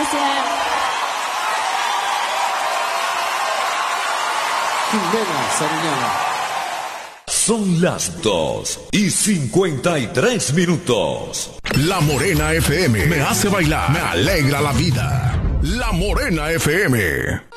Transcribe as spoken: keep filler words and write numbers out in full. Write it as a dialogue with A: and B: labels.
A: gracias.
B: Jimena Sariñana.
C: Son las dos y cincuenta y tres minutos.
D: La Morena F M me hace bailar, me alegra la vida. La Morena F M.